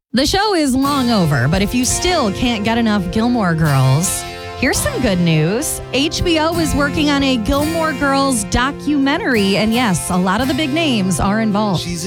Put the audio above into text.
The show is long over, but if you still can't get enough Gilmore Girls, here's some good news. HBO is working on a Gilmore Girls documentary, and yes, a lot of the big names are involved.